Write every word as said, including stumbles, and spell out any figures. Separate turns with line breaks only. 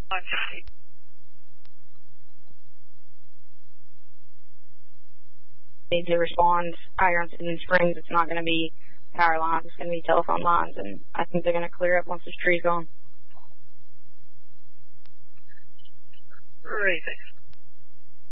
Need to respond. Iron City Springs, it's not going to be power lines, it's going to be telephone lines, and I think they're going to clear up once this tree's gone.
Great, thanks.